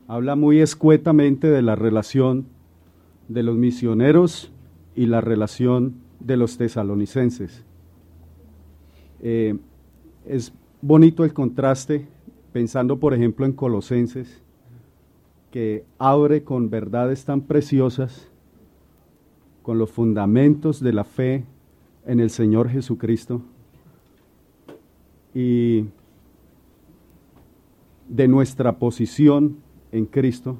habla muy escuetamente de la relación de los misioneros y la relación de los tesalonicenses. Es bonito el contraste, pensando por ejemplo en Colosenses, que abre con verdades tan preciosas, con los fundamentos de la fe en el Señor Jesucristo y de nuestra posición en Cristo,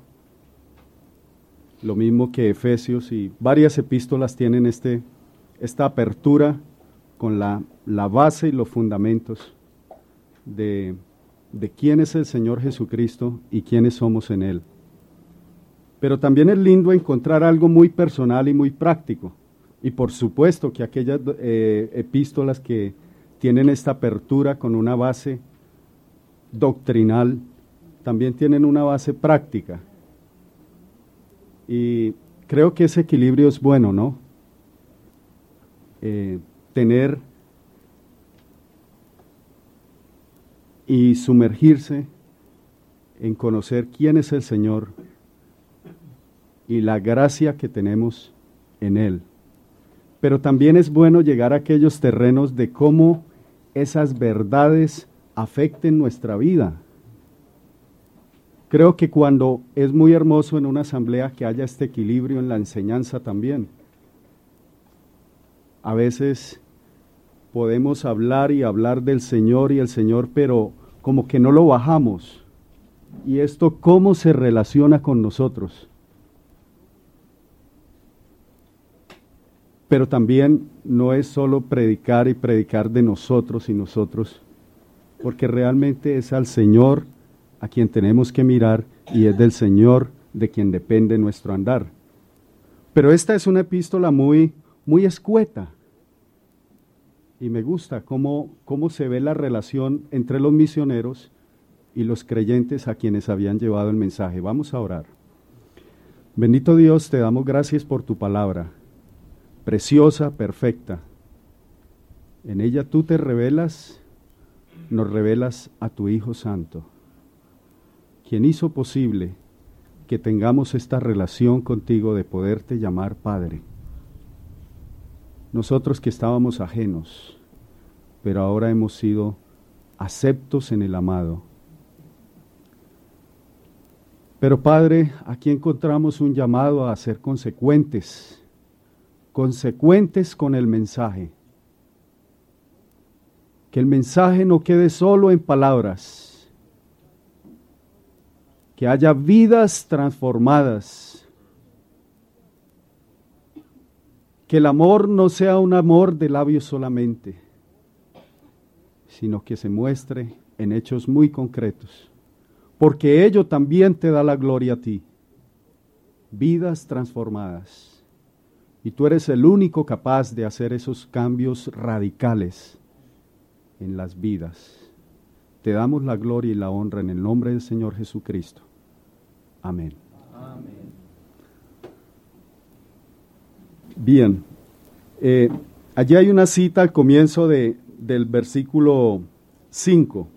lo mismo que Efesios, y varias epístolas tienen esta apertura con la base y los fundamentos de quién es el Señor Jesucristo y quiénes somos en Él. Pero también es lindo encontrar algo muy personal y muy práctico. Y por supuesto que aquellas epístolas que tienen esta apertura con una base doctrinal, también tienen una base práctica. Y creo que ese equilibrio es bueno, ¿no? Tener y sumergirse en conocer quién es el Señor y la gracia que tenemos en Él. Pero también es bueno llegar a aquellos terrenos de cómo esas verdades afecten nuestra vida. Creo que cuando es muy hermoso en una asamblea que haya este equilibrio en la enseñanza también. A veces podemos hablar y hablar del Señor y el Señor, pero como que no lo bajamos. ¿Y esto cómo se relaciona con nosotros? Pero también no es solo predicar y predicar de nosotros y nosotros, porque realmente es al Señor a quien tenemos que mirar y es del Señor de quien depende nuestro andar. Pero esta es una epístola muy escueta y me gusta cómo se ve la relación entre los misioneros y los creyentes a quienes habían llevado el mensaje. Vamos a orar. Bendito Dios, te damos gracias por tu palabra, preciosa, perfecta. En ella tú te revelas, nos revelas a tu Hijo Santo, quien hizo posible que tengamos esta relación contigo de poderte llamar Padre. Nosotros que estábamos ajenos, pero ahora hemos sido aceptos en el amado. Pero Padre, aquí encontramos un llamado a ser consecuentes con el mensaje. Que el mensaje no quede solo en palabras, que haya vidas transformadas, que el amor no sea un amor de labios solamente, sino que se muestre en hechos muy concretos, porque ello también te da la gloria a ti, vidas transformadas, y tú eres el único capaz de hacer esos cambios radicales en las vidas. Te damos la gloria y la honra en el nombre del Señor Jesucristo. Amén. Amén. Bien, allí hay una cita al comienzo del versículo 5.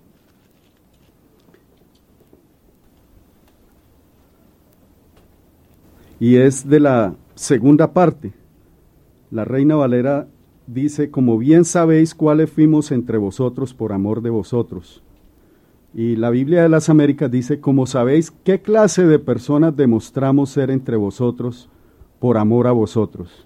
Y es de la segunda parte. La Reina Valera dice: como bien sabéis cuáles fuimos entre vosotros por amor de vosotros. Y la Biblia de las Américas dice: como sabéis qué clase de personas demostramos ser entre vosotros por amor a vosotros.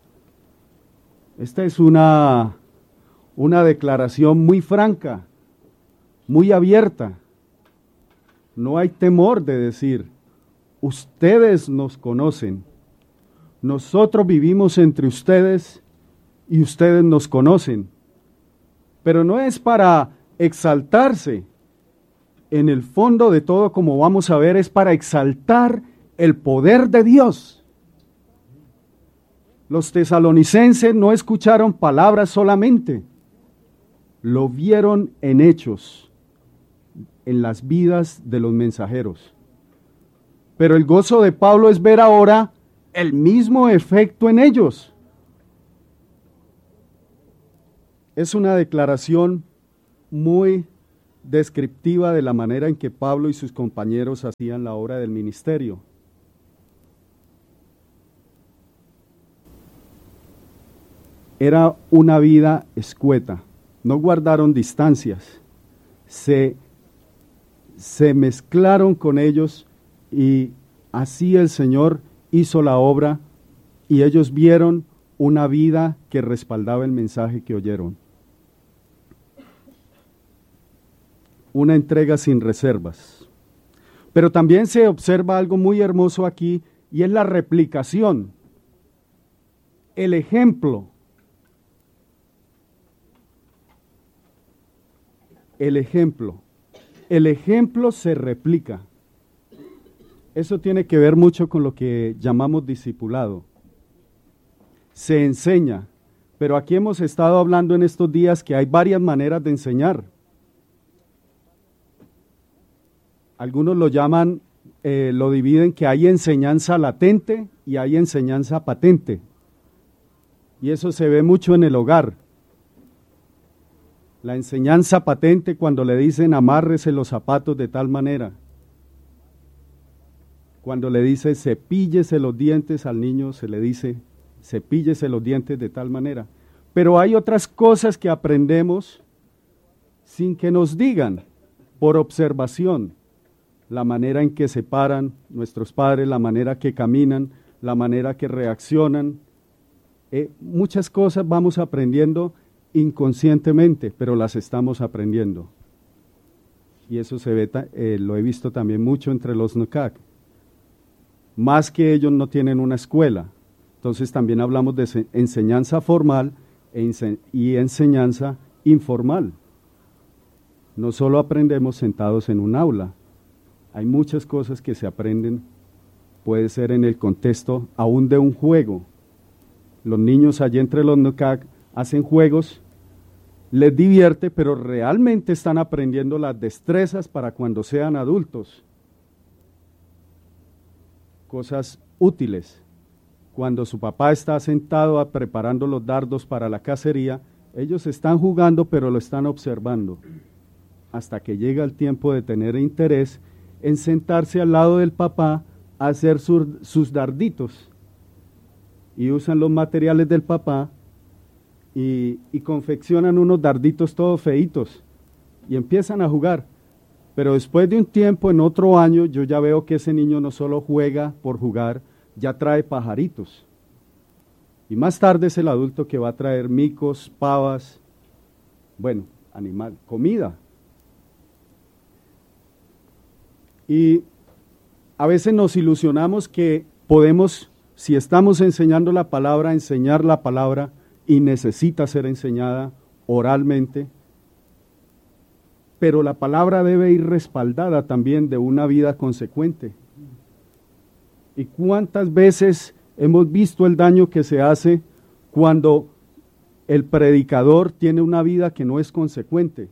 Esta es una declaración muy franca, muy abierta. No hay temor de decir: ustedes nos conocen, nosotros vivimos entre ustedes y ustedes nos conocen. Pero no es para exaltarse. En el fondo de todo, como vamos a ver, es para exaltar el poder de Dios. Los tesalonicenses no escucharon palabras solamente, lo vieron en hechos, en las vidas de los mensajeros. Pero el gozo de Pablo es ver ahora el mismo efecto en ellos. Es una declaración muy descriptiva de la manera en que Pablo y sus compañeros hacían la obra del ministerio. Era una vida escueta, no guardaron distancias, se mezclaron con ellos y así el Señor hizo la obra y ellos vieron una vida que respaldaba el mensaje que oyeron. Una entrega sin reservas. Pero también se observa algo muy hermoso aquí y es la replicación, el ejemplo. El ejemplo se replica. Eso tiene que ver mucho con lo que llamamos discipulado. Se enseña, pero aquí hemos estado hablando en estos días que hay varias maneras de enseñar. Algunos lo llaman, lo dividen que hay enseñanza latente y hay enseñanza patente. Y eso se ve mucho en el hogar. La enseñanza patente cuando le dicen amárrese los zapatos de tal manera. Cuando le dice cepíllese los dientes al niño, se le dice cepíllese los dientes de tal manera. Pero hay otras cosas que aprendemos sin que nos digan, por observación. La manera en que se paran nuestros padres, la manera que caminan, la manera que reaccionan. Muchas cosas vamos aprendiendo inconscientemente, pero las estamos aprendiendo. Y eso se ve, lo he visto también mucho entre los NUCAC. Más que ellos no tienen una escuela. Entonces también hablamos de enseñanza formal y enseñanza informal. No solo aprendemos sentados en un aula. Hay muchas cosas que se aprenden, puede ser en el contexto aún de un juego. Los niños allí entre los NUCAC hacen juegos, les divierte, pero realmente están aprendiendo las destrezas para cuando sean adultos. Cosas útiles. Cuando su papá está sentado preparando los dardos para la cacería, ellos están jugando, pero lo están observando. Hasta que llega el tiempo de tener interés en sentarse al lado del papá a hacer sus darditos. Y usan los materiales del papá y confeccionan unos darditos todos feitos y empiezan a jugar. Pero después de un tiempo, en otro año, yo ya veo que ese niño no solo juega por jugar, ya trae pajaritos. Y más tarde es el adulto que va a traer micos, pavas, bueno, comida. Y a veces nos ilusionamos que podemos, si estamos enseñando la palabra, enseñar la palabra y necesita ser enseñada oralmente, pero la palabra debe ir respaldada también de una vida consecuente. ¿Y cuántas veces hemos visto el daño que se hace cuando el predicador tiene una vida que no es consecuente?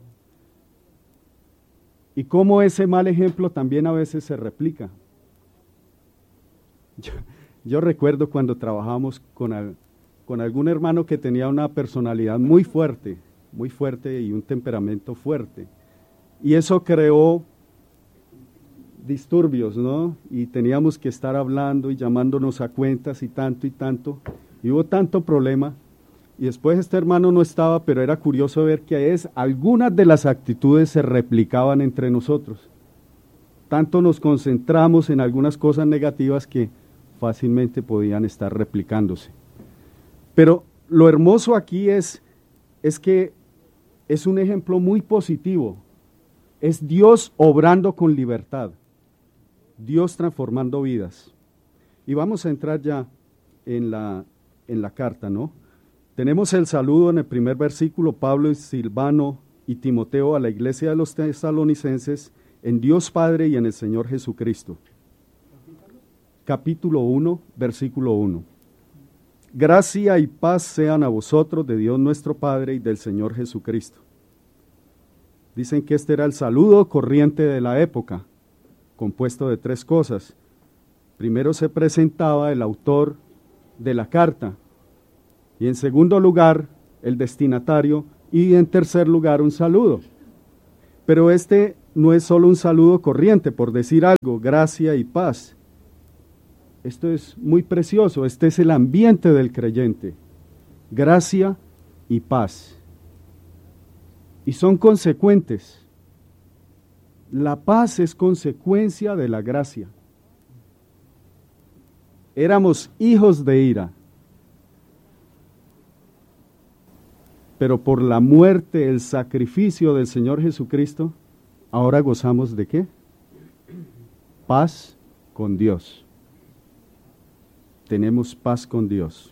Y cómo ese mal ejemplo también a veces se replica. Yo recuerdo cuando trabajamos con algún hermano que tenía una personalidad muy fuerte y un temperamento fuerte. Y eso creó disturbios, ¿no? Y teníamos que estar hablando y llamándonos a cuentas y tanto. Y hubo tanto problema. Y después este hermano no estaba, pero era curioso ver que algunas de las actitudes se replicaban entre nosotros. Tanto nos concentramos en algunas cosas negativas que fácilmente podían estar replicándose. Pero lo hermoso aquí es que es un ejemplo muy positivo. Es Dios obrando con libertad. Dios transformando vidas. Y vamos a entrar ya en la carta, ¿no? Tenemos el saludo en el primer versículo, Pablo y Silvano y Timoteo a la iglesia de los tesalonicenses, en Dios Padre y en el Señor Jesucristo. Capítulo 1, versículo 1. Gracia y paz sean a vosotros de Dios nuestro Padre y del Señor Jesucristo. Dicen que este era el saludo corriente de la época, compuesto de 3 cosas. Primero se presentaba el autor de la carta, y en segundo lugar, el destinatario, y en tercer lugar, un saludo. Pero este no es solo un saludo corriente, por decir algo, gracia y paz. Esto es muy precioso, este es el ambiente del creyente, gracia y paz. Y son consecuentes. La paz es consecuencia de la gracia. Éramos hijos de ira, pero por la muerte, el sacrificio del Señor Jesucristo, ahora gozamos ¿de qué? Paz con Dios. Tenemos paz con Dios.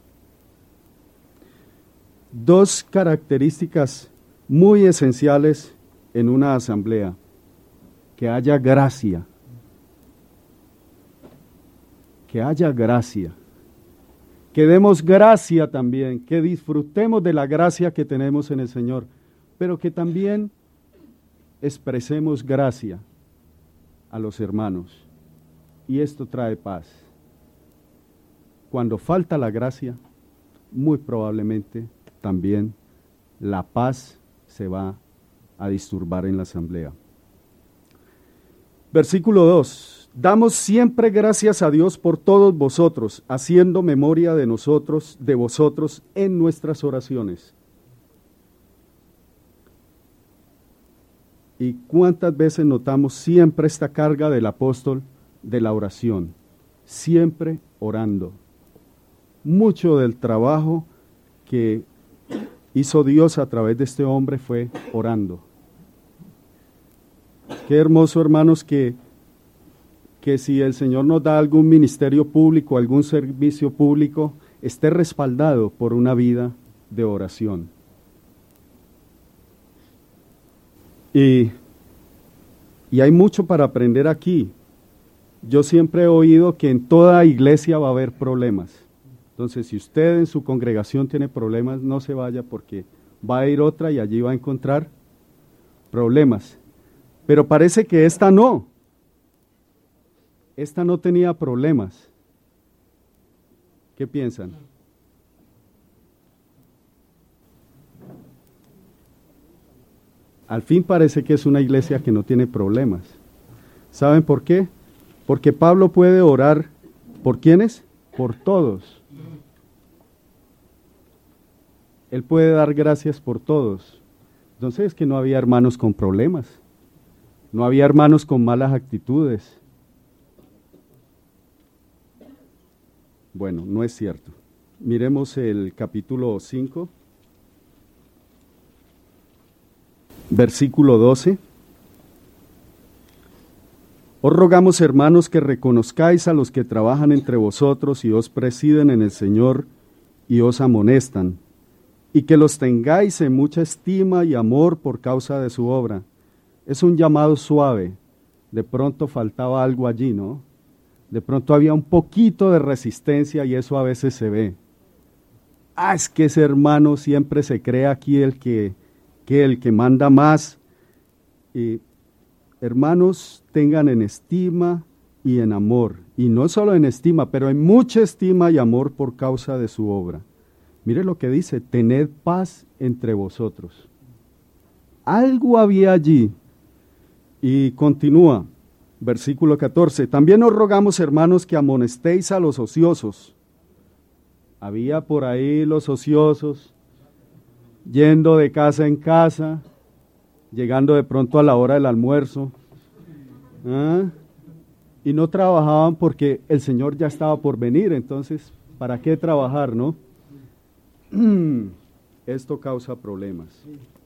Dos características muy esenciales en una asamblea: que haya gracia. Que haya gracia. Que demos gracia también, que disfrutemos de la gracia que tenemos en el Señor, pero que también expresemos gracia a los hermanos. Y esto trae paz. Cuando falta la gracia, muy probablemente también la paz se va a disturbar en la asamblea. Versículo 2. Damos siempre gracias a Dios por todos vosotros, haciendo memoria de nosotros, de vosotros en nuestras oraciones. ¿Y cuántas veces notamos siempre esta carga del apóstol de la oración? Siempre orando. Mucho del trabajo que hizo Dios a través de este hombre fue orando. Qué hermoso, hermanos, que si el Señor nos da algún ministerio público, algún servicio público, esté respaldado por una vida de oración. Y hay mucho para aprender aquí. Yo siempre he oído que en toda iglesia va a haber problemas. Entonces, si usted en su congregación tiene problemas, no se vaya, porque va a ir otra y allí va a encontrar problemas. Pero parece que esta no. Esta no tenía problemas. ¿Qué piensan? Al fin parece que es una iglesia que no tiene problemas. ¿Saben por qué? Porque Pablo puede orar, ¿por quiénes? Por todos. Él puede dar gracias por todos. Entonces es que no había hermanos con problemas. No había hermanos con malas actitudes. Bueno, no es cierto. Miremos el capítulo 5, versículo 12. Os rogamos, hermanos, que reconozcáis a los que trabajan entre vosotros y os presiden en el Señor y os amonestan, y que los tengáis en mucha estima y amor por causa de su obra. Es un llamado suave. De pronto faltaba algo allí, ¿no? De pronto había un poquito de resistencia y eso a veces se ve. Es que ese hermano siempre se cree aquí el que manda más. Y hermanos, tengan en estima y en amor. Y no solo en estima, pero en mucha estima y amor por causa de su obra. Mire lo que dice: tened paz entre vosotros. Algo había allí. Y continúa. Versículo 14, también os rogamos, hermanos, que amonestéis a los ociosos. Había por ahí los ociosos, yendo de casa en casa, llegando de pronto a la hora del almuerzo, y no trabajaban porque el Señor ya estaba por venir. Entonces, ¿para qué trabajar, no? Esto causa problemas.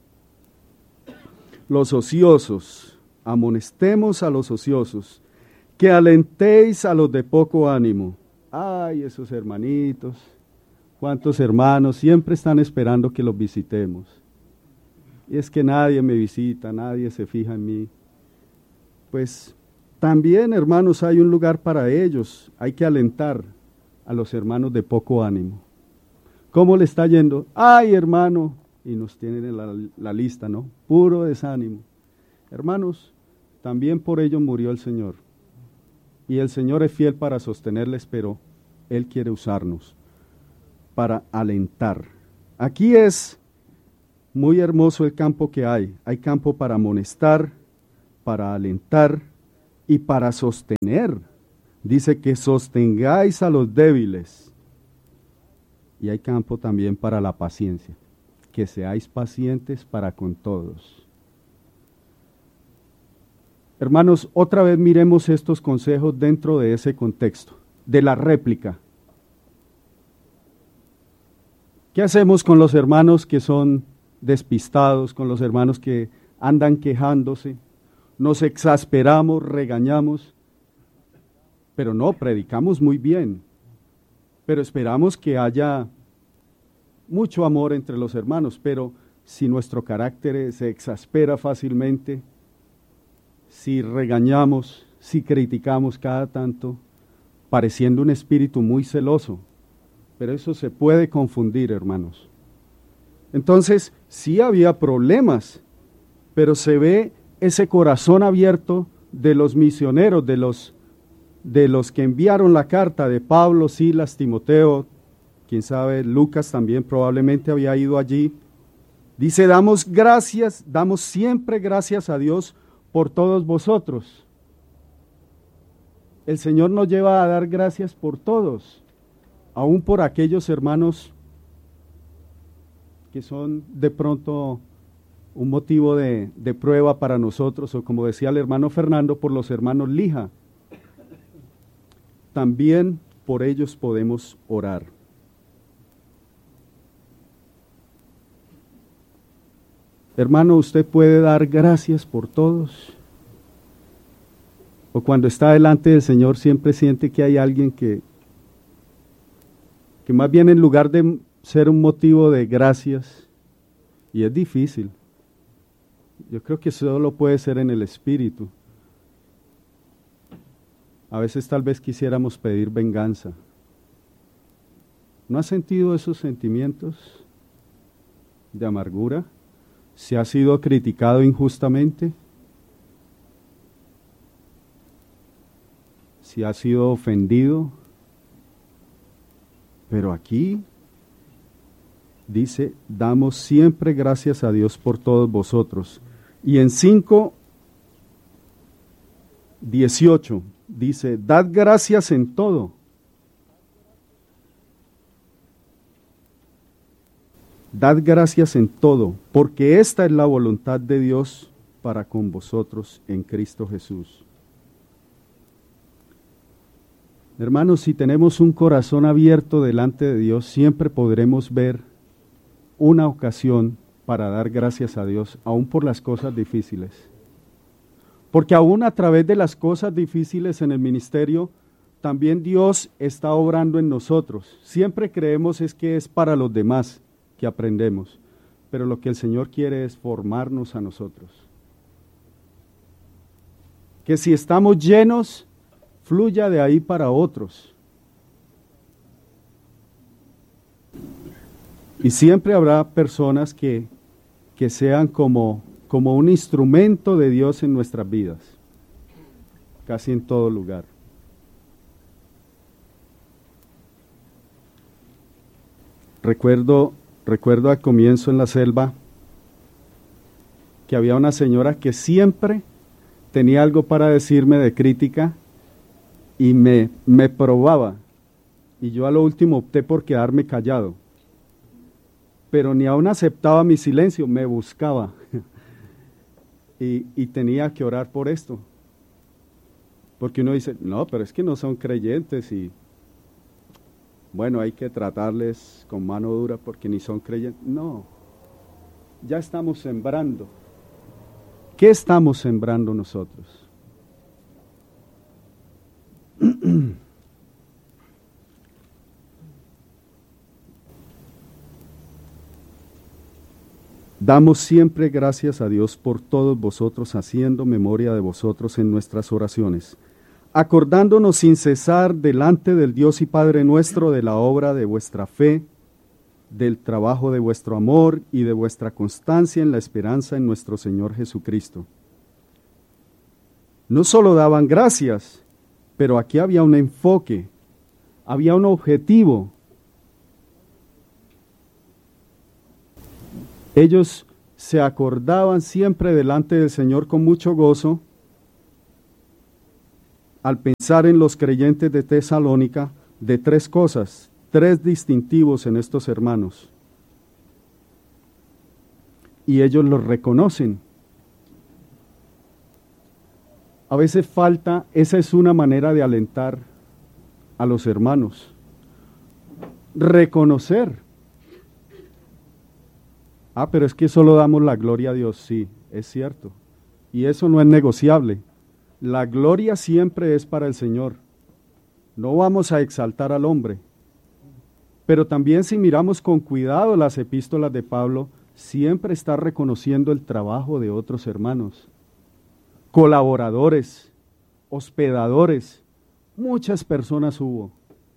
Los ociosos. Amonestemos a los ociosos, que alentéis a los de poco ánimo. Ay, esos hermanitos, cuántos hermanos siempre están esperando que los visitemos. Y es que nadie me visita, nadie se fija en mí. Pues también, hermanos, hay un lugar para ellos. Hay que alentar a los hermanos de poco ánimo. ¿Cómo le está yendo? Ay, hermano, y nos tienen en la lista, ¿no? Puro desánimo. Hermanos, también por ello murió el Señor. Y el Señor es fiel para sostenerles, pero Él quiere usarnos para alentar. Aquí es muy hermoso el campo que hay. Hay campo para amonestar, para alentar y para sostener. Dice que sostengáis a los débiles. Y hay campo también para la paciencia, que seáis pacientes para con todos. Hermanos, otra vez miremos estos consejos dentro de ese contexto, de la réplica. ¿Qué hacemos con los hermanos que son despistados, con los hermanos que andan quejándose? Nos exasperamos, regañamos, pero no, predicamos muy bien, pero esperamos que haya mucho amor entre los hermanos, pero si nuestro carácter se exaspera fácilmente, si regañamos, si criticamos cada tanto, pareciendo un espíritu muy celoso, pero eso se puede confundir, hermanos. Entonces, sí había problemas, pero se ve ese corazón abierto de los misioneros, de los que enviaron la carta, de Pablo, Silas, Timoteo, quién sabe, Lucas también probablemente había ido allí. Dice, damos siempre gracias a Dios por todos vosotros. El Señor nos lleva a dar gracias por todos, aún por aquellos hermanos que son de pronto un motivo de prueba para nosotros, o como decía el hermano Fernando, por los hermanos Lija. También por ellos podemos orar. Hermano, ¿usted puede dar gracias por todos? O cuando está delante del Señor siempre siente que hay alguien que más bien en lugar de ser un motivo de gracias, y es difícil, yo creo que solo puede ser en el espíritu. A veces tal vez quisiéramos pedir venganza. ¿No has sentido esos sentimientos de amargura? ¿Se ha sido criticado injustamente? ¿Se ha sido ofendido? Pero aquí dice, damos siempre gracias a Dios por todos vosotros. Y en 5:18 dice, dad gracias en todo. Dad gracias en todo, porque esta es la voluntad de Dios para con vosotros en Cristo Jesús. Hermanos, si tenemos un corazón abierto delante de Dios, siempre podremos ver una ocasión para dar gracias a Dios, aún por las cosas difíciles. Porque aún a través de las cosas difíciles en el ministerio, también Dios está obrando en nosotros. Siempre creemos es que es para los demás que aprendemos, pero lo que el Señor quiere es formarnos a nosotros. Que si estamos llenos, fluya de ahí para otros. Y siempre habrá personas que sean como un instrumento de Dios en nuestras vidas, casi en todo lugar. Recuerdo al comienzo en la selva que había una señora que siempre tenía algo para decirme de crítica y me probaba, y yo a lo último opté por quedarme callado, pero ni aún aceptaba mi silencio, me buscaba y tenía que orar por esto, porque uno dice, no, pero es que no son creyentes y bueno, hay que tratarles con mano dura porque ni son creyentes. No, ya estamos sembrando. ¿Qué estamos sembrando nosotros? Damos siempre gracias a Dios por todos vosotros, haciendo memoria de vosotros en nuestras oraciones, acordándonos sin cesar delante del Dios y Padre nuestro de la obra de vuestra fe, del trabajo de vuestro amor y de vuestra constancia en la esperanza en nuestro Señor Jesucristo. No solo daban gracias, pero aquí había un enfoque, había un objetivo. Ellos se acordaban siempre delante del Señor con mucho gozo al pensar en los creyentes de Tesalónica de tres cosas, tres distintivos en estos hermanos. Y ellos los reconocen. A veces falta, esa es una manera de alentar a los hermanos. Reconocer. Pero es que solo damos la gloria a Dios. Sí, es cierto. Y eso no es negociable. La gloria siempre es para el Señor. No vamos a exaltar al hombre. Pero también si miramos con cuidado las epístolas de Pablo, siempre está reconociendo el trabajo de otros hermanos, colaboradores, hospedadores, muchas personas hubo.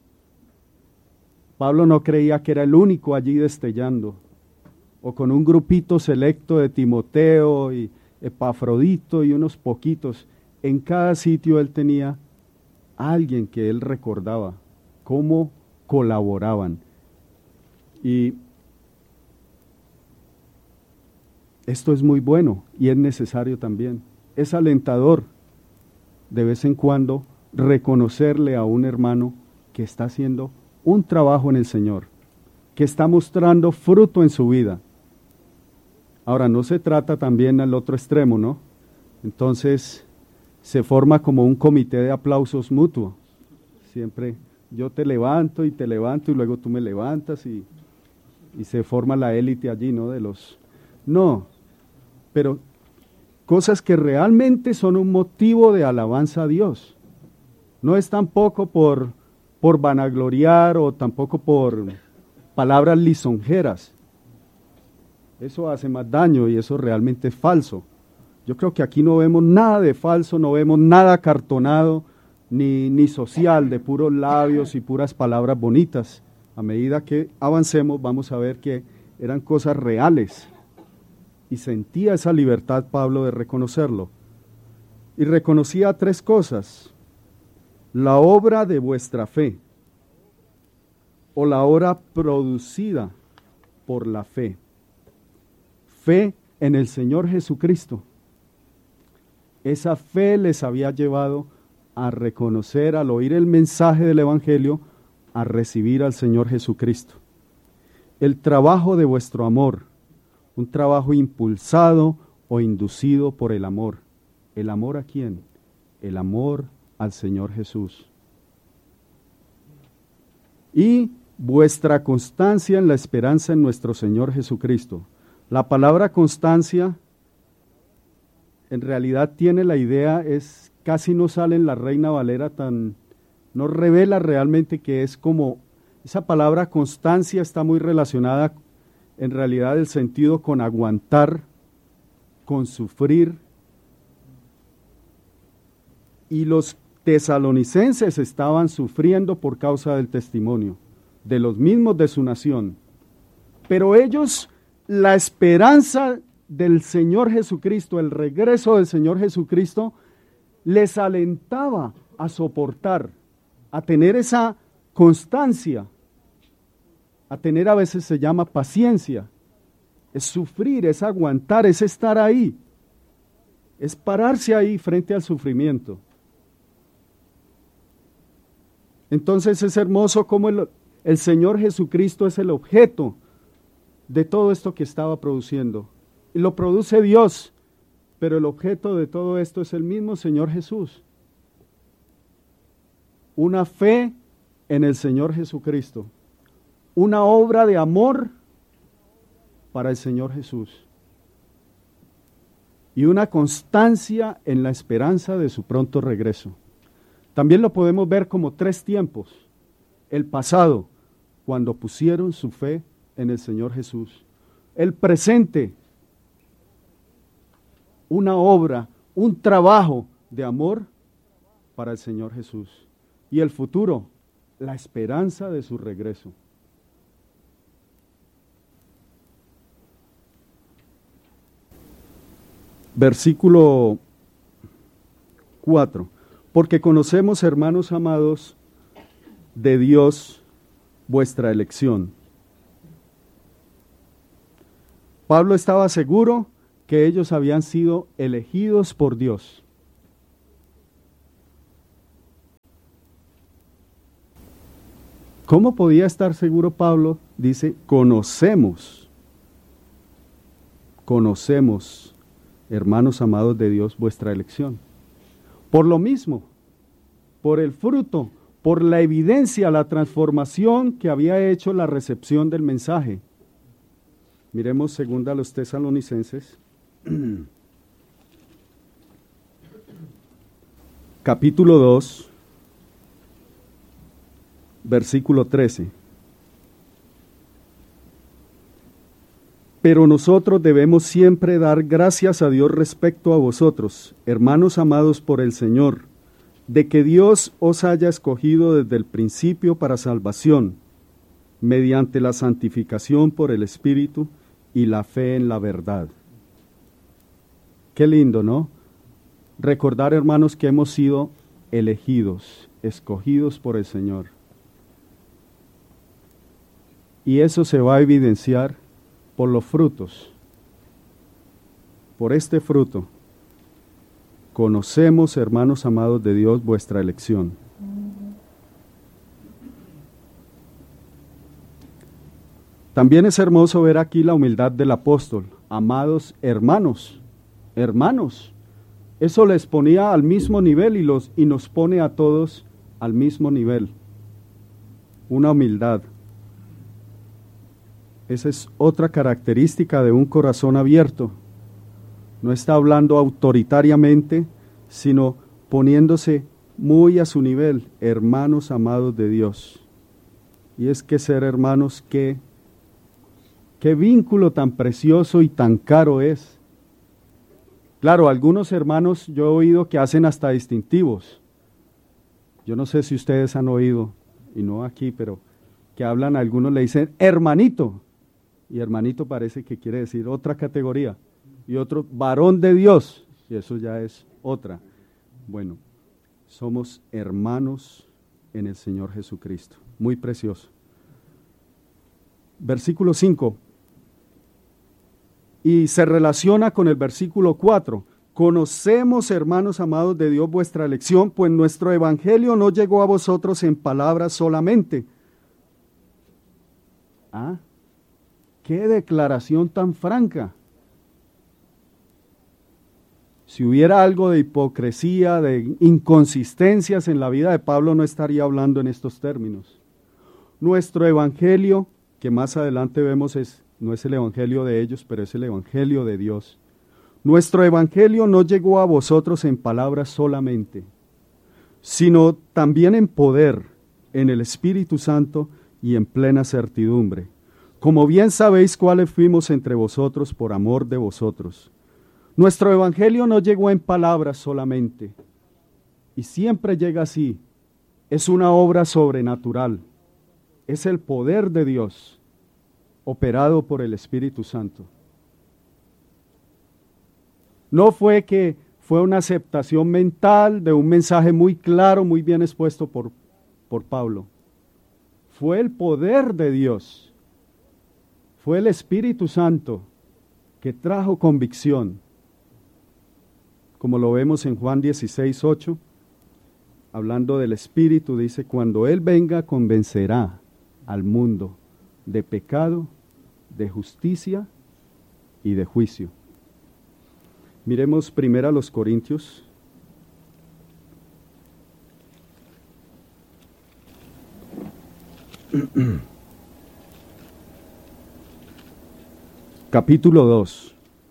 Pablo no creía que era el único allí destellando, o con un grupito selecto de Timoteo y Epafrodito y unos poquitos. En cada sitio él tenía a alguien que él recordaba, cómo colaboraban. Y esto es muy bueno y es necesario también. Es alentador de vez en cuando reconocerle a un hermano que está haciendo un trabajo en el Señor, que está mostrando fruto en su vida. Ahora, no se trata también al otro extremo, ¿no? Entonces se forma como un comité de aplausos mutuo. Siempre yo te levanto y luego tú me levantas y se forma la élite allí, ¿no? No, pero cosas que realmente son un motivo de alabanza a Dios. No es tampoco por vanagloriar o tampoco por palabras lisonjeras. Eso hace más daño y eso realmente es falso. Yo creo que aquí no vemos nada de falso, no vemos nada cartonado ni social, de puros labios y puras palabras bonitas. A medida que avancemos vamos a ver que eran cosas reales. Y sentía esa libertad Pablo de reconocerlo. Y reconocía tres cosas: la obra de vuestra fe, o la obra producida por la fe. Fe en el Señor Jesucristo. Esa fe les había llevado a reconocer, al oír el mensaje del Evangelio, a recibir al Señor Jesucristo. El trabajo de vuestro amor, un trabajo impulsado o inducido por el amor. ¿El amor a quién? El amor al Señor Jesús. Y vuestra constancia en la esperanza en nuestro Señor Jesucristo. La palabra constancia en realidad tiene la idea, casi no sale en la Reina Valera no revela realmente que es como, esa palabra constancia está muy relacionada en realidad el sentido con aguantar, con sufrir. Y los tesalonicenses estaban sufriendo por causa del testimonio de los mismos de su nación. Pero ellos, la esperanza del Señor Jesucristo, el regreso del Señor Jesucristo, les alentaba a soportar, a tener esa constancia, a tener, a veces se llama paciencia, es sufrir, es aguantar, es estar ahí, es pararse ahí frente al sufrimiento. Entonces es hermoso cómo el Señor Jesucristo es el objeto de todo esto que estaba produciendo. Y lo produce Dios, pero el objeto de todo esto es el mismo Señor Jesús. Una fe en el Señor Jesucristo. Una obra de amor para el Señor Jesús. Y una constancia en la esperanza de su pronto regreso. También lo podemos ver como tres tiempos. El pasado, cuando pusieron su fe en el Señor Jesús. El presente, una obra, un trabajo de amor para el Señor Jesús. Y el futuro, la esperanza de su regreso. Versículo 4. Porque conocemos, hermanos amados, de Dios vuestra elección. Pablo estaba seguro que ellos habían sido elegidos por Dios. ¿Cómo podía estar seguro Pablo? Dice, conocemos, hermanos amados de Dios, vuestra elección. Por lo mismo, por el fruto, por la evidencia, la transformación que había hecho la recepción del mensaje. Miremos segunda a los Tesalonicenses, capítulo 2, versículo 13. Pero nosotros debemos siempre dar gracias a Dios respecto a vosotros, hermanos amados por el Señor, de que Dios os haya escogido desde el principio para salvación, mediante la santificación por el Espíritu y la fe en la verdad. Qué lindo, ¿no? Recordar, hermanos, que hemos sido elegidos, escogidos por el Señor. Y eso se va a evidenciar por los frutos. Por este fruto, conocemos, hermanos amados de Dios, vuestra elección. También es hermoso ver aquí la humildad del apóstol. Amados hermanos, eso les ponía al mismo nivel y nos pone a todos al mismo nivel. Una humildad. Esa es otra característica de un corazón abierto. No está hablando autoritariamente, sino poniéndose muy a su nivel, hermanos amados de Dios. Y es que ser hermanos, qué vínculo tan precioso y tan caro es. Claro, algunos hermanos yo he oído que hacen hasta distintivos. Yo no sé si ustedes han oído, y no aquí, pero que hablan, algunos le dicen hermanito. Y hermanito parece que quiere decir otra categoría. Y otro, varón de Dios. Y eso ya es otra. Bueno, somos hermanos en el Señor Jesucristo. Muy precioso. Versículo 5. Y se relaciona con el versículo 4. Conocemos, hermanos amados de Dios, vuestra elección, pues nuestro evangelio no llegó a vosotros en palabras solamente. ¿Ah? ¡Qué declaración tan franca! Si hubiera algo de hipocresía, de inconsistencias en la vida de Pablo, no estaría hablando en estos términos. Nuestro evangelio, que más adelante vemos no es el evangelio de ellos, pero es el evangelio de Dios. Nuestro evangelio no llegó a vosotros en palabras solamente, sino también en poder, en el Espíritu Santo y en plena certidumbre. Como bien sabéis cuáles fuimos entre vosotros por amor de vosotros. Nuestro evangelio no llegó en palabras solamente, y siempre llega así. Es una obra sobrenatural. Es el poder de Dios, operado por el Espíritu Santo. No fue que fue una aceptación mental de un mensaje muy claro, muy bien expuesto por Pablo. Fue el poder de Dios. Fue el Espíritu Santo que trajo convicción. Como lo vemos en Juan 16:8, hablando del Espíritu, dice, cuando Él venga convencerá al mundo de pecado, de justicia y de juicio. Miremos primero a los Corintios. Capítulo 2.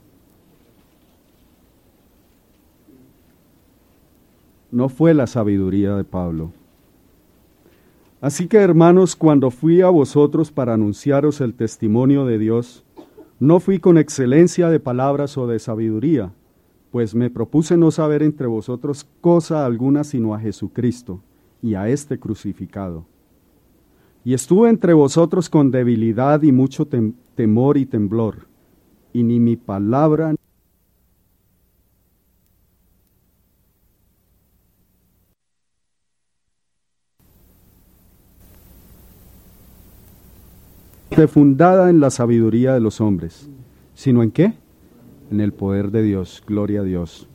No fue la sabiduría de Pablo. Así que, hermanos, cuando fui a vosotros para anunciaros el testimonio de Dios, no fui con excelencia de palabras o de sabiduría, pues me propuse no saber entre vosotros cosa alguna sino a Jesucristo y a este crucificado. Y estuve entre vosotros con debilidad y mucho temor y temblor, y ni mi palabra fue fundada en la sabiduría de los hombres, sino en ¿qué? En el poder de Dios. Gloria a Dios.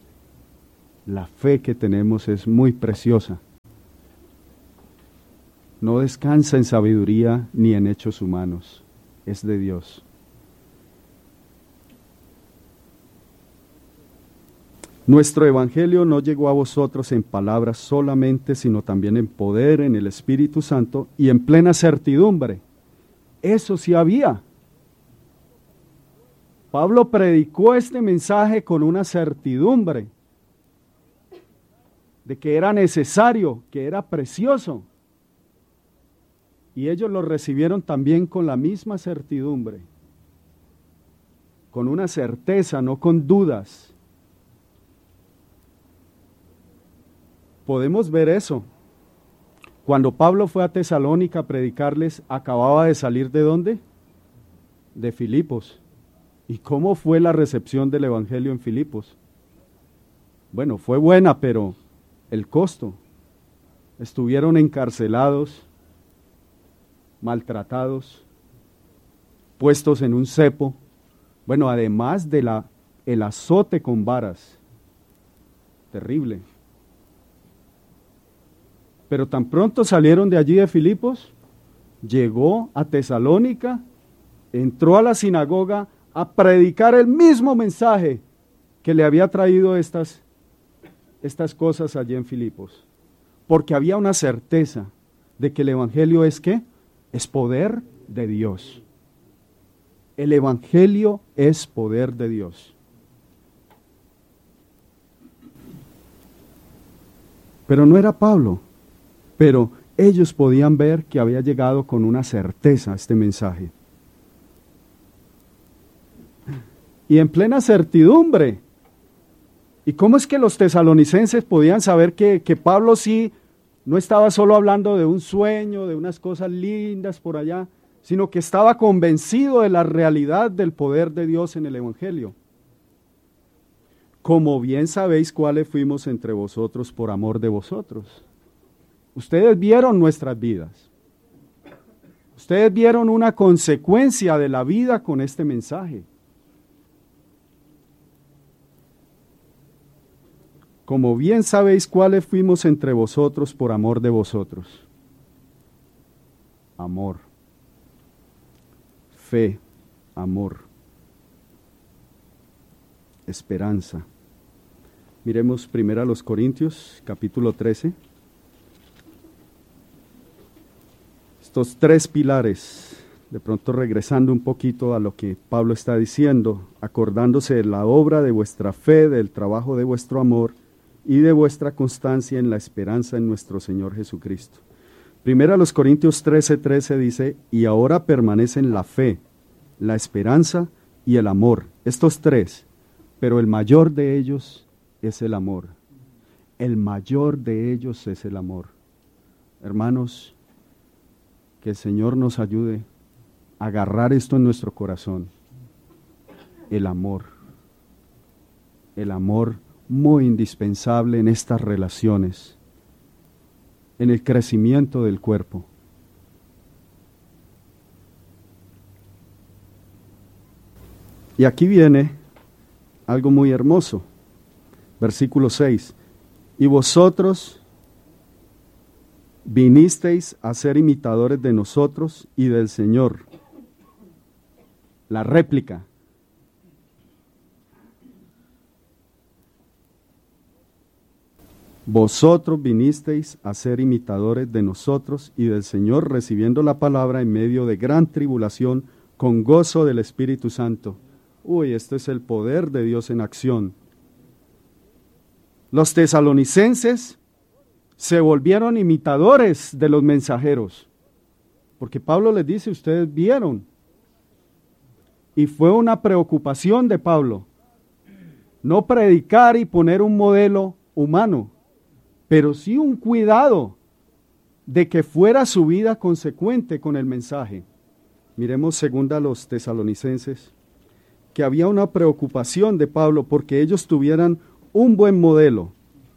La fe que tenemos es muy preciosa. No descansa en sabiduría ni en hechos humanos, es de Dios. Nuestro evangelio no llegó a vosotros en palabras solamente, sino también en poder, en el Espíritu Santo y en plena certidumbre. Eso sí había. Pablo predicó este mensaje con una certidumbre de que era necesario, que era precioso. Y ellos lo recibieron también con la misma certidumbre, con una certeza, no con dudas. Podemos ver eso. Cuando Pablo fue a Tesalónica a predicarles, acababa de salir ¿de dónde? De Filipos. ¿Y cómo fue la recepción del Evangelio en Filipos? Bueno, fue buena, pero el costo. Estuvieron encarcelados, maltratados, puestos en un cepo. Bueno, además de el azote con varas. Terrible. Pero tan pronto salieron de allí de Filipos, llegó a Tesalónica, entró a la sinagoga a predicar el mismo mensaje que le había traído estas cosas allí en Filipos. Porque había una certeza de que el Evangelio es ¿qué? Es poder de Dios. El Evangelio es poder de Dios. Pero no era Pablo. Pero ellos podían ver que había llegado con una certeza este mensaje. Y en plena certidumbre. ¿Y cómo es que los tesalonicenses podían saber que Pablo sí no estaba solo hablando de un sueño, de unas cosas lindas por allá, sino que estaba convencido de la realidad del poder de Dios en el Evangelio? Como bien sabéis cuáles fuimos entre vosotros por amor de vosotros. Ustedes vieron nuestras vidas. Ustedes vieron una consecuencia de la vida con este mensaje. Como bien sabéis cuáles fuimos entre vosotros por amor de vosotros. Amor. Fe. Amor. Esperanza. Miremos primero a los Corintios, capítulo 13. Estos tres pilares, de pronto regresando un poquito a lo que Pablo está diciendo, acordándose de la obra de vuestra fe, del trabajo de vuestro amor y de vuestra constancia en la esperanza en nuestro Señor Jesucristo. Primero a los Corintios 13:13 dice, y ahora permanecen la fe, la esperanza y el amor, estos tres, pero el mayor de ellos es el amor. El mayor de ellos es el amor. Hermanos, que el Señor nos ayude a agarrar esto en nuestro corazón. El amor muy indispensable en estas relaciones, en el crecimiento del cuerpo. Y aquí viene algo muy hermoso. Versículo 6. Y vosotros vinisteis a ser imitadores de nosotros y del Señor. La réplica. Vosotros vinisteis a ser imitadores de nosotros y del Señor, recibiendo la palabra en medio de gran tribulación, con gozo del Espíritu Santo. Uy, esto es el poder de Dios en acción. Los tesalonicenses se volvieron imitadores de los mensajeros, porque Pablo les dice, ustedes vieron, y fue una preocupación de Pablo, no predicar y poner un modelo humano, pero sí un cuidado de que fuera su vida consecuente con el mensaje. Miremos segunda a los tesalonicenses, que había una preocupación de Pablo porque ellos tuvieran un buen modelo.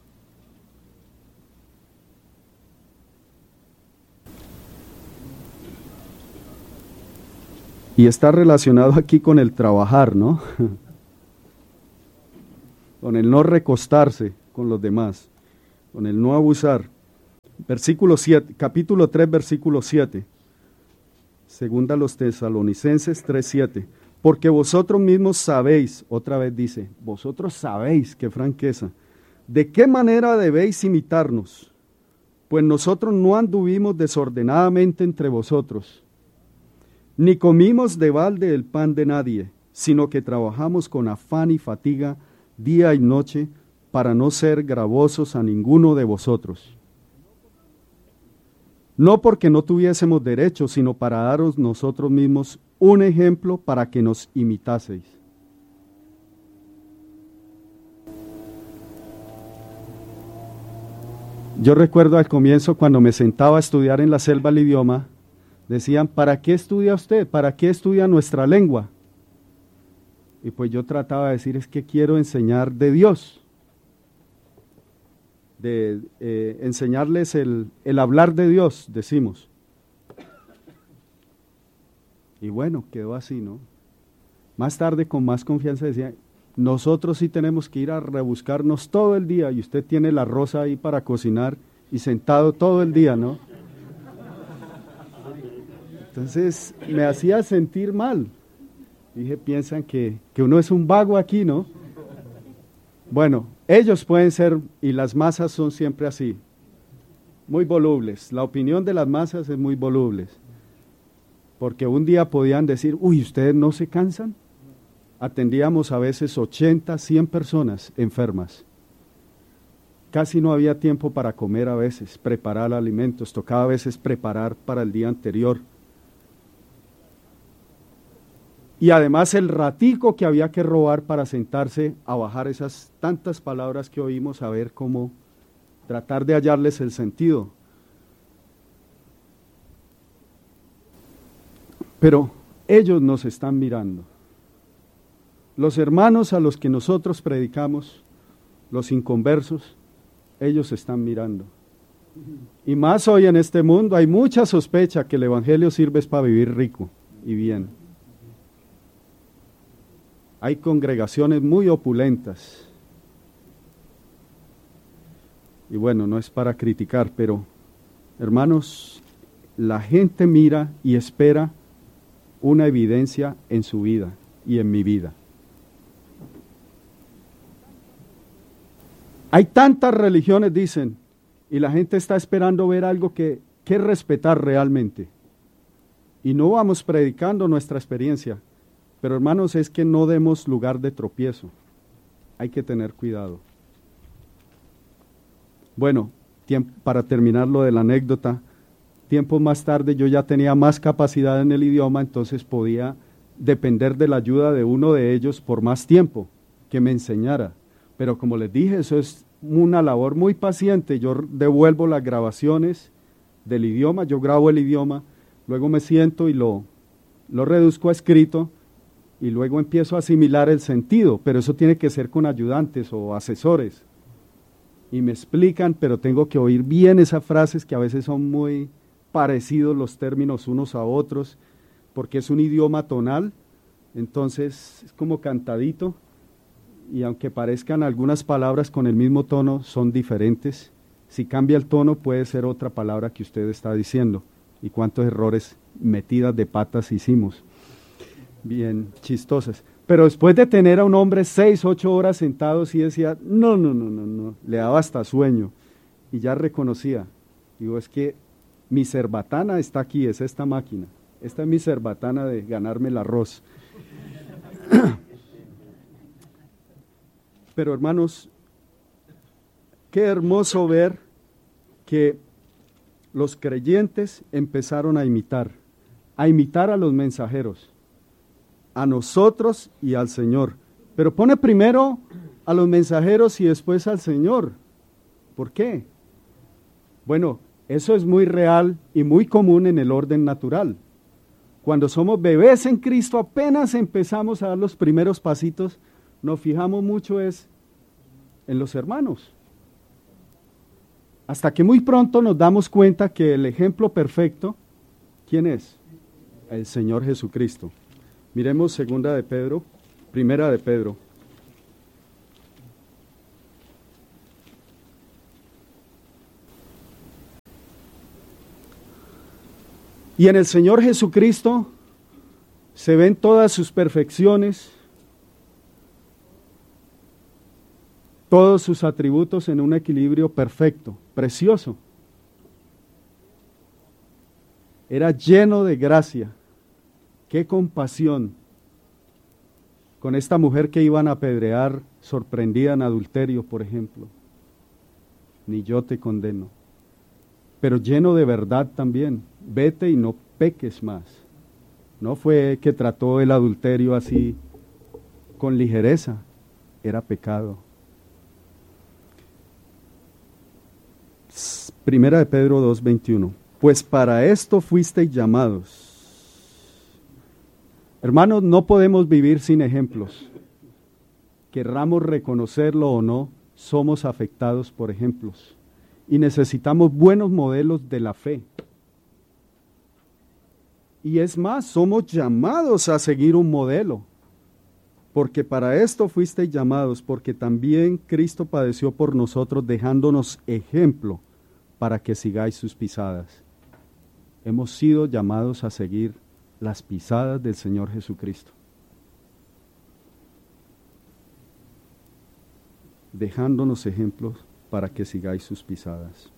Y está relacionado aquí con el trabajar, ¿no? Con el no recostarse con los demás, con el no abusar. Versículo 7, capítulo 3, versículo 7. Segunda a los Tesalonicenses 3:7. Porque vosotros mismos sabéis, otra vez dice, vosotros sabéis, qué franqueza, de qué manera debéis imitarnos, pues nosotros no anduvimos desordenadamente entre vosotros, ni comimos de balde el pan de nadie, sino que trabajamos con afán y fatiga día y noche para no ser gravosos a ninguno de vosotros. No porque no tuviésemos derecho, sino para daros nosotros mismos un ejemplo para que nos imitaseis. Yo recuerdo al comienzo cuando me sentaba a estudiar en la selva el idioma, decían, ¿para qué estudia usted? ¿Para qué estudia nuestra lengua? Y pues yo trataba de decir, es que quiero enseñar de Dios. De enseñarles el hablar de Dios, decimos. Y bueno, quedó así, ¿no? Más tarde, con más confianza, decía, nosotros sí tenemos que ir a rebuscarnos todo el día, y usted tiene la rosa ahí para cocinar, y sentado todo el día, ¿no? Entonces, me hacía sentir mal. Dije, piensan que uno es un vago aquí, ¿no? Bueno, ellos pueden ser, y las masas son siempre así, muy volubles. La opinión de las masas es muy volubles. Porque un día podían decir, uy, ¿ustedes no se cansan? Atendíamos a veces 80, 100 personas enfermas. Casi no había tiempo para comer a veces, preparar alimentos, tocaba a veces preparar para el día anterior. Y además el ratico que había que robar para sentarse a bajar esas tantas palabras que oímos, a ver cómo tratar de hallarles el sentido. Pero ellos nos están mirando. Los hermanos a los que nosotros predicamos, los inconversos, ellos están mirando. Y más hoy en este mundo hay mucha sospecha que el evangelio sirve para vivir rico y bien. Hay congregaciones muy opulentas. Y bueno, no es para criticar, pero hermanos, la gente mira y espera una evidencia en su vida y en mi vida. Hay tantas religiones, dicen, y la gente está esperando ver algo que respetar realmente. Y no vamos predicando nuestra experiencia. Pero hermanos, es que no demos lugar de tropiezo. Hay que tener cuidado. Bueno, para terminar lo de la anécdota, tiempo más tarde yo ya tenía más capacidad en el idioma, entonces podía depender de la ayuda de uno de ellos por más tiempo, que me enseñara. Pero como les dije, eso es una labor muy paciente. Yo devuelvo las grabaciones del idioma, yo grabo el idioma, luego me siento y lo reduzco a escrito, y luego empiezo a asimilar el sentido, pero eso tiene que ser con ayudantes o asesores. Y me explican, pero tengo que oír bien esas frases que a veces son muy parecidos los términos unos a otros, porque es un idioma tonal, entonces es como cantadito, y aunque parezcan algunas palabras con el mismo tono, son diferentes. Si cambia el tono, puede ser otra palabra que usted está diciendo. Y cuántos errores metidas de patas hicimos. Bien chistosas. Pero después de tener a un hombre 6, 8 horas sentado, sí decía, no, le daba hasta sueño. Y ya reconocía. Digo, es que mi cerbatana está aquí, es esta máquina. Esta es mi cerbatana de ganarme el arroz. Pero hermanos, qué hermoso ver que los creyentes empezaron a imitar a los mensajeros, a nosotros y al Señor. Pero pone primero a los mensajeros y después al Señor. ¿Por qué? Bueno, eso es muy real y muy común en el orden natural. Cuando somos bebés en Cristo, apenas empezamos a dar los primeros pasitos, nos fijamos mucho es en los hermanos. Hasta que muy pronto nos damos cuenta que el ejemplo perfecto, ¿quién es? El Señor Jesucristo. Miremos segunda de Pedro, primera de Pedro. Y en el Señor Jesucristo se ven todas sus perfecciones, todos sus atributos en un equilibrio perfecto, precioso. Era lleno de gracia. Qué compasión con esta mujer que iban a apedrear, sorprendida en adulterio, por ejemplo. Ni yo te condeno. Pero lleno de verdad también. Vete y no peques más. No fue que trató el adulterio así con ligereza. Era pecado. Primera de Pedro 2:21. Pues para esto fuisteis llamados. Hermanos, no podemos vivir sin ejemplos. Querramos reconocerlo o no, somos afectados por ejemplos. Y necesitamos buenos modelos de la fe. Y es más, somos llamados a seguir un modelo. Porque para esto fuisteis llamados, porque también Cristo padeció por nosotros, dejándonos ejemplo para que sigáis sus pisadas. Hemos sido llamados a seguir las pisadas del Señor Jesucristo. Dejándonos ejemplos para que sigáis sus pisadas.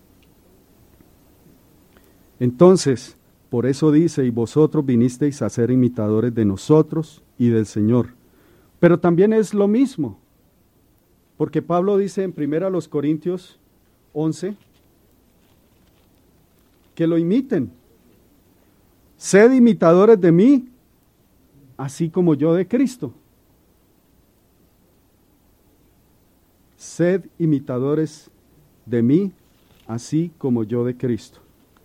Entonces, por eso dice, y vosotros vinisteis a ser imitadores de nosotros y del Señor. Pero también es lo mismo, porque Pablo dice en 1 Corintios 11, que lo imiten. Sed imitadores de mí, así como yo de Cristo. Sed imitadores de mí, así como yo de Cristo.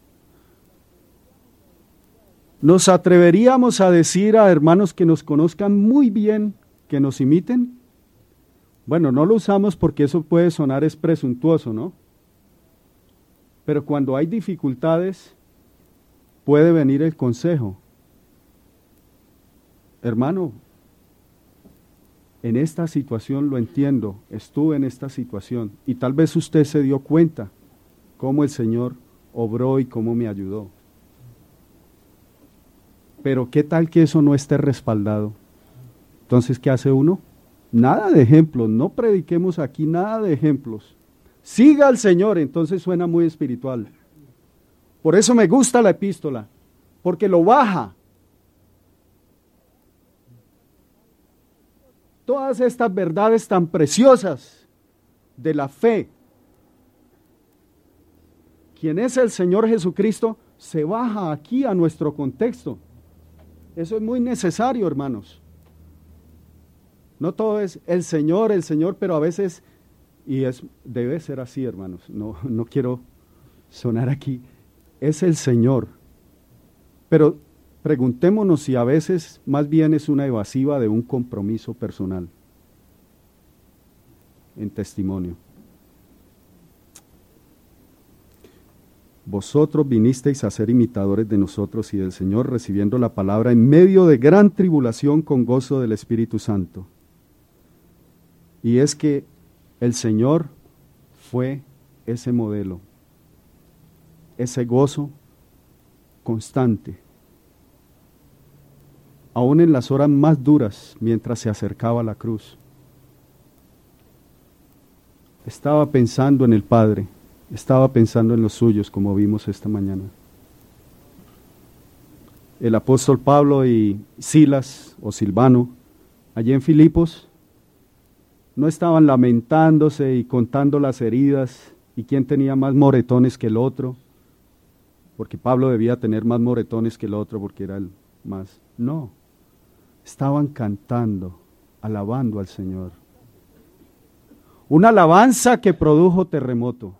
¿Nos atreveríamos a decir a hermanos que nos conozcan muy bien que nos imiten? Bueno, no lo usamos porque eso puede sonar es presuntuoso, ¿no? Pero cuando hay dificultades, puede venir el consejo. Hermano, en esta situación lo entiendo, estuve en esta situación y tal vez usted se dio cuenta cómo el Señor obró y cómo me ayudó. Pero ¿qué tal que eso no esté respaldado? Entonces, ¿qué hace uno? Nada de ejemplos, no prediquemos aquí nada de ejemplos. Siga al Señor, entonces suena muy espiritual. Por eso me gusta la epístola, porque lo baja. Todas estas verdades tan preciosas de la fe. Quien es el Señor Jesucristo, se baja aquí a nuestro contexto. Eso es muy necesario, hermanos. No todo es el Señor, pero a veces, debe ser así, hermanos. No quiero sonar aquí. Es el Señor. Pero preguntémonos si a veces más bien es una evasiva de un compromiso personal en testimonio. Vosotros vinisteis a ser imitadores de nosotros y del Señor, recibiendo la palabra en medio de gran tribulación con gozo del Espíritu Santo. Y es que el Señor fue ese modelo, ese gozo constante, aún en las horas más duras, mientras se acercaba a la cruz. Estaba pensando en el Padre, estaba pensando en los suyos, como vimos esta mañana. El apóstol Pablo y Silas o Silvano, allí en Filipos, no estaban lamentándose y contando las heridas y quién tenía más moretones que el otro, porque Pablo debía tener más moretones que el otro porque era el más. No, estaban cantando, alabando al Señor. Una alabanza que produjo terremoto.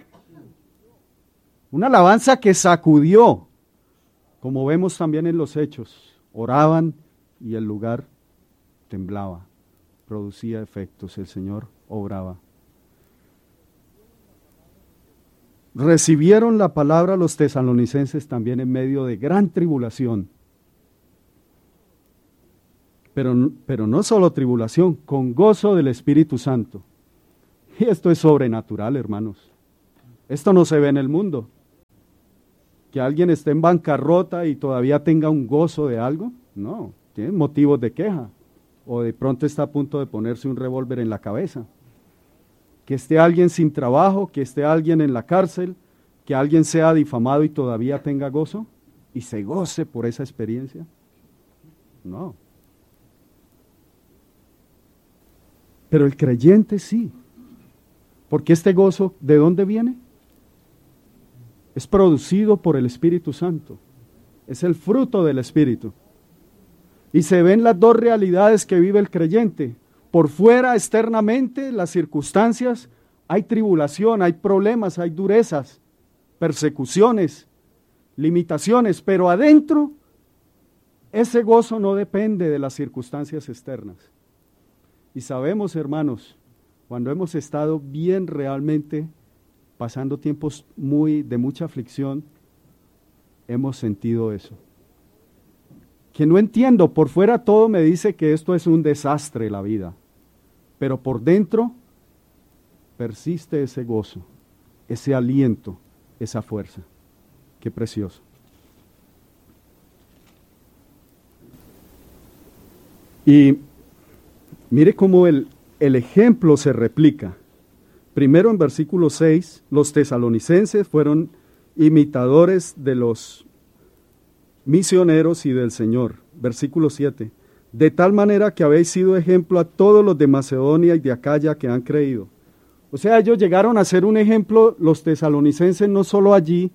Una alabanza que sacudió, como vemos también en los hechos. Oraban y el lugar temblaba, producía efectos, el Señor obraba. Recibieron la palabra los tesalonicenses también en medio de gran tribulación. Pero no solo tribulación, con gozo del Espíritu Santo. Y esto es sobrenatural, hermanos. Esto no se ve en el mundo. Que alguien esté en bancarrota y todavía tenga un gozo de algo. No, tiene motivos de queja. O de pronto está a punto de ponerse un revólver en la cabeza. Que esté alguien sin trabajo, que esté alguien en la cárcel, que alguien sea difamado y todavía tenga gozo y se goce por esa experiencia. No. Pero el creyente sí. Porque este gozo, ¿de dónde viene? Es producido por el Espíritu Santo. Es el fruto del Espíritu. Y se ven las dos realidades que vive el creyente. Por fuera, externamente, las circunstancias, hay tribulación, hay problemas, hay durezas, persecuciones, limitaciones, pero adentro, ese gozo no depende de las circunstancias externas. Y sabemos, hermanos, cuando hemos estado bien realmente pasando tiempos de mucha aflicción, hemos sentido eso. Que no entiendo, por fuera todo me dice que esto es un desastre la vida, pero por dentro persiste ese gozo, ese aliento, esa fuerza. Qué precioso. Y mire cómo el ejemplo se replica. Primero en versículo 6, los tesalonicenses fueron imitadores de los misioneros y del Señor. Versículo 7, de tal manera que habéis sido ejemplo a todos los de Macedonia y de Acaya que han creído. O sea, ellos llegaron a ser un ejemplo, los tesalonicenses, no solo allí,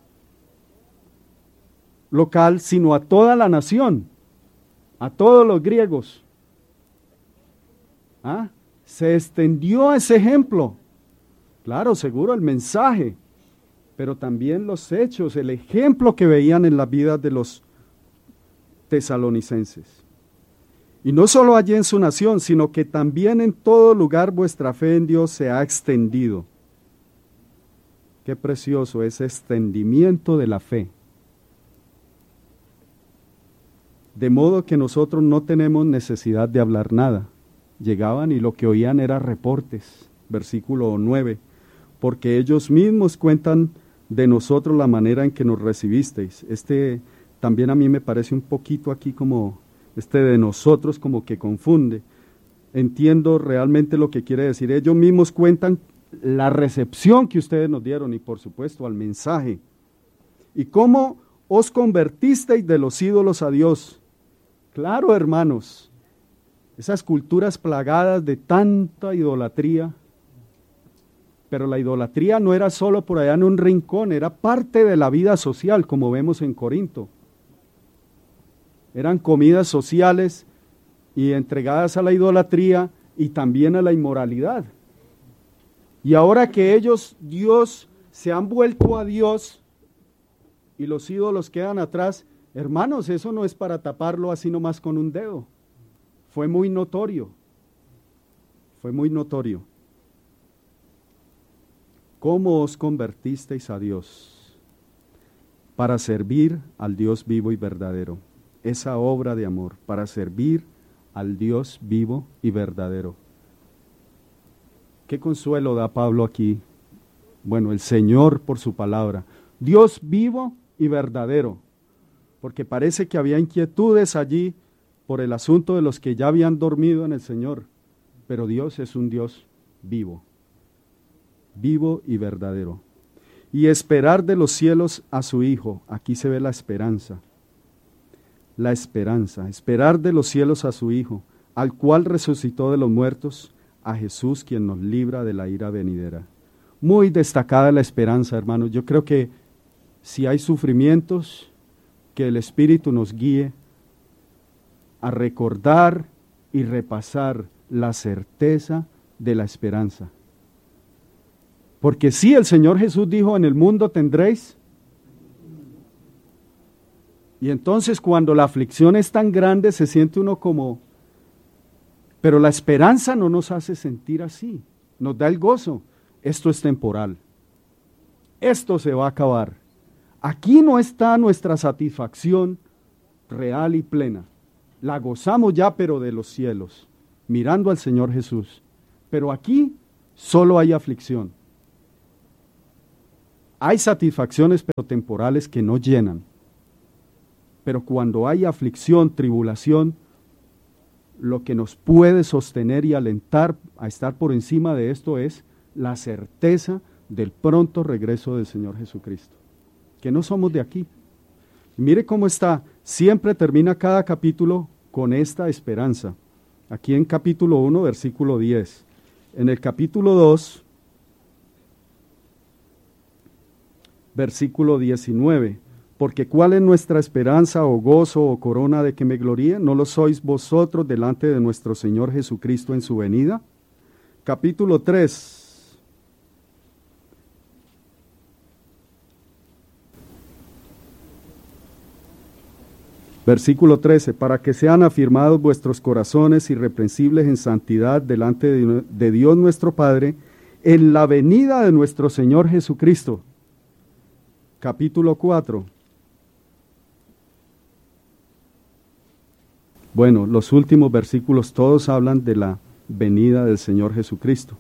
local, sino a toda la nación, a todos los griegos. Se extendió ese ejemplo. Claro, seguro el mensaje, pero también los hechos, el ejemplo que veían en la vida de los tesalonicenses. Y no solo allí en su nación, sino que también en todo lugar vuestra fe en Dios se ha extendido. Qué precioso ese extendimiento de la fe. De modo que nosotros no tenemos necesidad de hablar nada. Llegaban y lo que oían era reportes. Versículo 9. Porque ellos mismos cuentan de nosotros la manera en que nos recibisteis. También a mí me parece un poquito aquí como de nosotros como que confunde. Entiendo realmente lo que quiere decir. Ellos mismos cuentan la recepción que ustedes nos dieron y por supuesto al mensaje. Y cómo os convertisteis de los ídolos a Dios. Claro, hermanos, esas culturas plagadas de tanta idolatría. Pero la idolatría no era solo por allá en un rincón, era parte de la vida social, como vemos en Corinto. Eran comidas sociales y entregadas a la idolatría y también a la inmoralidad. Y ahora que Dios, se han vuelto a Dios y los ídolos quedan atrás, hermanos, eso no es para taparlo así nomás con un dedo. Fue muy notorio. Fue muy notorio. ¿Cómo os convertisteis a Dios? Para servir al Dios vivo y verdadero. Esa obra de amor, para servir al Dios vivo y verdadero. ¿Qué consuelo da Pablo aquí? Bueno, el Señor por su palabra. Dios vivo y verdadero. Porque parece que había inquietudes allí por el asunto de los que ya habían dormido en el Señor. Pero Dios es un Dios vivo. Vivo y verdadero. Y esperar de los cielos a su Hijo. Aquí se ve la esperanza. La esperanza. Esperar de los cielos a su Hijo, al cual resucitó de los muertos, a Jesús, quien nos libra de la ira venidera. Muy destacada la esperanza, hermanos. Yo creo que si hay sufrimientos, que el Espíritu nos guíe a recordar y repasar la certeza de la esperanza. Porque sí, el Señor Jesús dijo, en el mundo tendréis. Y entonces cuando la aflicción es tan grande, se siente uno como... Pero la esperanza no nos hace sentir así. Nos da el gozo. Esto es temporal. Esto se va a acabar. Aquí no está nuestra satisfacción real y plena. La gozamos ya, pero de los cielos, mirando al Señor Jesús. Pero aquí solo hay aflicción. Hay satisfacciones pero temporales que no llenan. Pero cuando hay aflicción, tribulación, lo que nos puede sostener y alentar a estar por encima de esto es la certeza del pronto regreso del Señor Jesucristo. Que no somos de aquí. Y mire cómo está, siempre termina cada capítulo con esta esperanza. Aquí en capítulo 1, versículo 10. En el capítulo 2, versículo 19. Porque ¿cuál es nuestra esperanza o gozo o corona de que me gloríe? ¿No lo sois vosotros delante de nuestro Señor Jesucristo en su venida? Capítulo 3. Versículo 13, para que sean afirmados vuestros corazones irreprensibles en santidad delante de Dios nuestro Padre, en la venida de nuestro Señor Jesucristo. Capítulo 4. Bueno, los últimos versículos todos hablan de la venida del Señor Jesucristo.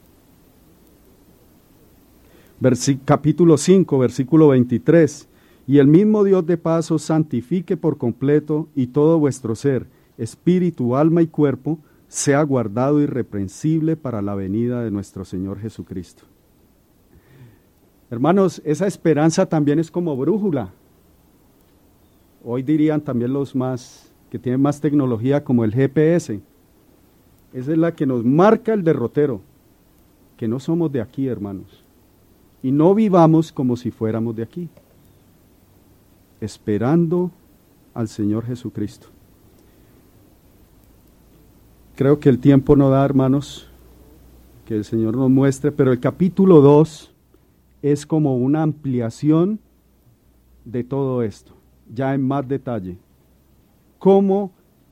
Capítulo 5, versículo 23. Y el mismo Dios de paz os santifique por completo y todo vuestro ser, espíritu, alma y cuerpo, sea guardado irreprensible para la venida de nuestro Señor Jesucristo. Hermanos, esa esperanza también es como brújula. Hoy dirían también los más que tienen más tecnología como el GPS. Esa es la que nos marca el derrotero, que no somos de aquí, hermanos. Y no vivamos como si fuéramos de aquí, esperando al Señor Jesucristo. Creo que el tiempo no da, hermanos, que el Señor nos muestre, pero el capítulo 2 es como una ampliación de todo esto, ya en más detalle. Cómo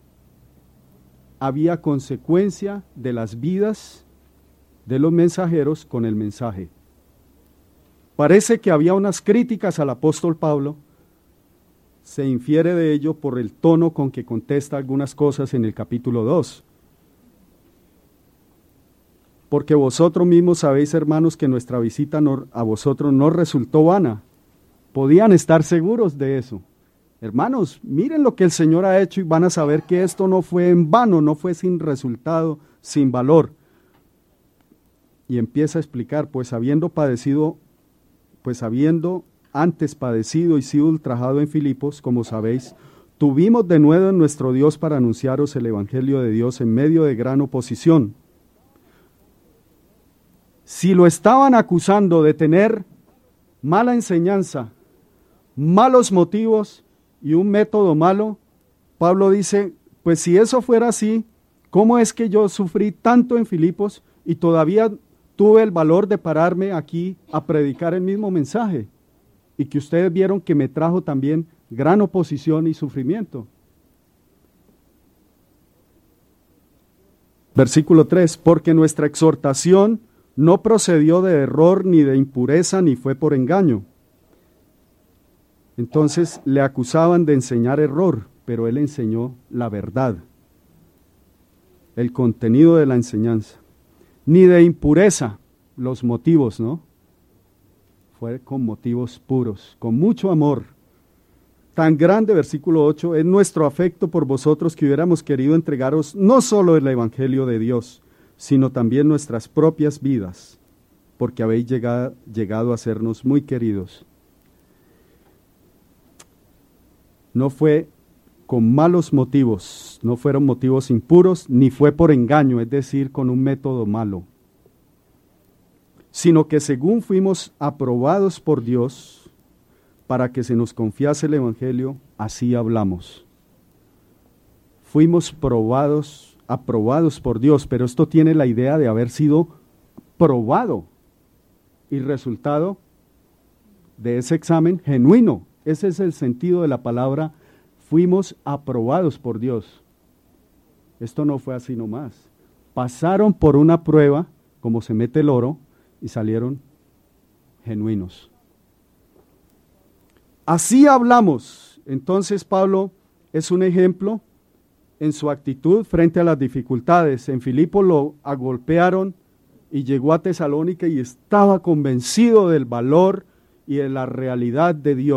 había consecuencia de las vidas de los mensajeros con el mensaje. Parece que había unas críticas al apóstol Pablo. Se infiere de ello por el tono con que contesta algunas cosas en el capítulo 2. Porque vosotros mismos sabéis, hermanos, que nuestra visita a vosotros no resultó vana. Podían estar seguros de eso. Hermanos, miren lo que el Señor ha hecho y van a saber que esto no fue en vano, no fue sin resultado, sin valor. Y empieza a explicar, pues habiendo antes padecido y sido ultrajado en Filipos, como sabéis, tuvimos de nuevo en nuestro Dios para anunciaros el Evangelio de Dios en medio de gran oposición. Si lo estaban acusando de tener mala enseñanza, malos motivos y un método malo, Pablo dice, pues si eso fuera así, ¿cómo es que yo sufrí tanto en Filipos y todavía tuve el valor de pararme aquí a predicar el mismo mensaje? Y que ustedes vieron que me trajo también gran oposición y sufrimiento. Versículo 3, porque nuestra exhortación no procedió de error ni de impureza ni fue por engaño. Entonces le acusaban de enseñar error, pero él enseñó la verdad, el contenido de la enseñanza. Ni de impureza, los motivos, ¿no? Fue con motivos puros, con mucho amor. Tan grande, versículo 8, es nuestro afecto por vosotros que hubiéramos querido entregaros no solo el Evangelio de Dios, sino también nuestras propias vidas, porque habéis llegado a sernos muy queridos. No fue con malos motivos, no fueron motivos impuros, ni fue por engaño, es decir, con un método malo, sino que según fuimos aprobados por Dios para que se nos confiase el Evangelio, así hablamos. Fuimos aprobados por Dios, pero esto tiene la idea de haber sido probado y resultado de ese examen genuino. Ese es el sentido de la palabra, fuimos aprobados por Dios. Esto no fue así nomás. Pasaron por una prueba, como se mete el oro, y salieron genuinos. Así hablamos. Entonces Pablo es un ejemplo en su actitud frente a las dificultades. En Filipos lo agolpearon y llegó a Tesalónica y estaba convencido del valor y de la realidad de Dios.